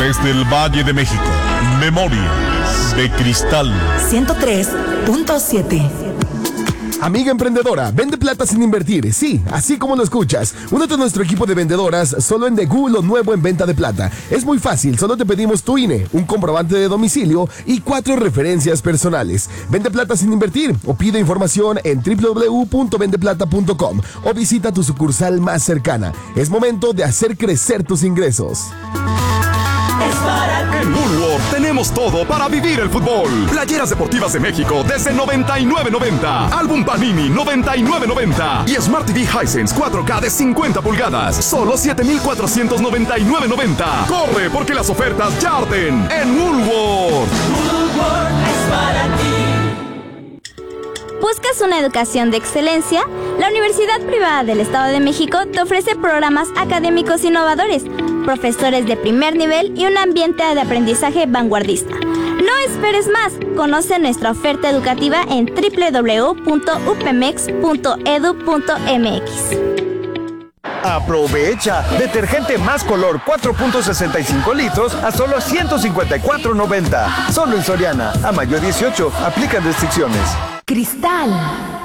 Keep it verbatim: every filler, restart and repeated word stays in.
Desde el Valle de México, Memorias de Cristal. ciento tres punto siete. Amiga emprendedora, vende plata sin invertir. Sí, así como lo escuchas. Únete a nuestro equipo de vendedoras solo en The Gu, lo nuevo en venta de plata. Es muy fácil, solo te pedimos tu I N E, un comprobante de domicilio y cuatro referencias personales. Vende plata sin invertir o pide información en doble u doble u doble u punto vende plata punto com o visita tu sucursal más cercana. Es momento de hacer crecer tus ingresos. En Woolworth tenemos todo para vivir el fútbol. Playeras deportivas de México desde noventa y nueve noventa. Álbum Panini noventa y nueve noventa. Y Smart T V Hisense cuatro K de cincuenta pulgadas. Solo siete mil cuatrocientos noventa y nueve noventa. Corre porque las ofertas ya arden en Woolworth. Woolworth es para ti. ¿Buscas una educación de excelencia? La Universidad Privada del Estado de México te ofrece programas académicos innovadores, profesores de primer nivel y un ambiente de aprendizaje vanguardista. No esperes más. Conoce nuestra oferta educativa en doble u doble u doble u punto u p m e x punto e d u punto m x. Aprovecha. Detergente Más Color cuatro punto sesenta y cinco litros a solo ciento cincuenta y cuatro noventa. Solo en Soriana. A mayo dieciocho. Aplican restricciones. Cristal.